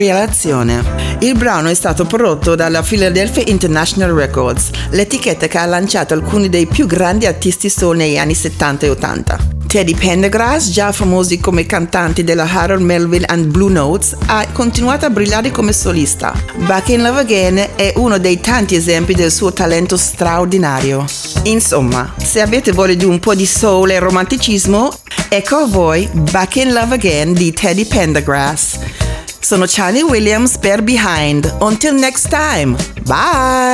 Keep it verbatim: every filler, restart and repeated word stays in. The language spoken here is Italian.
Relazione. Il brano è stato prodotto dalla Philadelphia International Records, l'etichetta che ha lanciato alcuni dei più grandi artisti soul negli anni settanta e ottanta. Teddy Pendergrass, già famosi come cantanti della Harold Melville and Blue Notes, ha continuato a brillare come solista. Back in Love Again è uno dei tanti esempi del suo talento straordinario. Insomma, se avete voglia di un po' di soul e romanticismo, ecco a voi Back in Love Again di Teddy Pendergrass. Sono Charlie Williams per Behind. Until next time. Bye!